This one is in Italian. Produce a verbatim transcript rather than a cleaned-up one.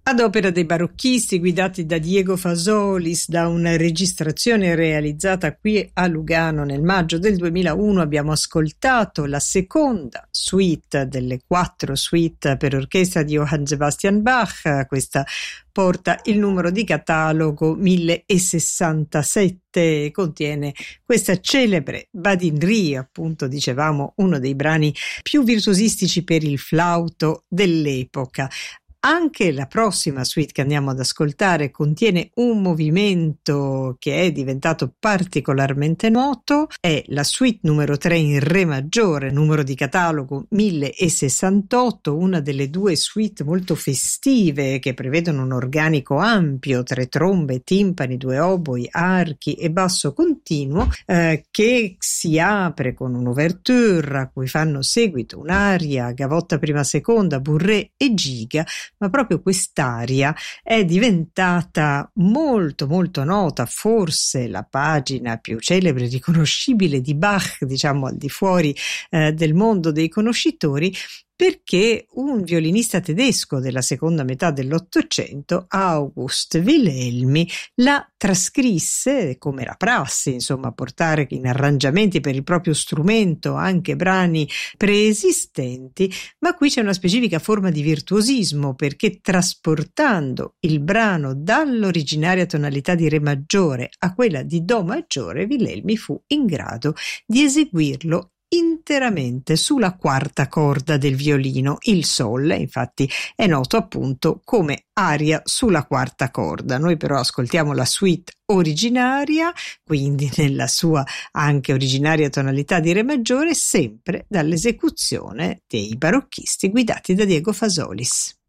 Ad opera dei barocchisti guidati da Diego Fasolis, da una registrazione realizzata qui a Lugano nel maggio del duemilauno, abbiamo ascoltato la seconda suite delle quattro suite per orchestra di Johann Sebastian Bach. Questa porta il numero di catalogo mille sessantasette e contiene questa celebre Badinerie, appunto dicevamo uno dei brani più virtuosistici per il flauto dell'epoca. Anche la prossima suite che andiamo ad ascoltare contiene un movimento che è diventato particolarmente noto, è la suite numero tre in re maggiore, numero di catalogo mille sessantotto, una delle due suite molto festive che prevedono un organico ampio, tre trombe, timpani, due oboi, archi e basso continuo, eh, che si apre con un'ouverture a cui fanno seguito un'aria, gavotta prima seconda, bourrée e giga. Ma proprio quest'aria è diventata molto molto nota, forse la pagina più celebre e riconoscibile di Bach, diciamo al di fuori eh, del mondo dei conoscitori, perché un violinista tedesco della seconda metà dell'Ottocento, August Wilhelmy, la trascrisse, come era prassi, insomma, portare in arrangiamenti per il proprio strumento anche brani preesistenti, ma qui c'è una specifica forma di virtuosismo, perché trasportando il brano dall'originaria tonalità di re maggiore a quella di do maggiore, Wilhelmy fu in grado di eseguirlo interamente sulla quarta corda del violino, il sol. Infatti è noto appunto come aria sulla quarta corda. Noi però ascoltiamo la suite originaria, quindi nella sua anche originaria tonalità di re maggiore, sempre dall'esecuzione dei barocchisti guidati da Diego Fasolis.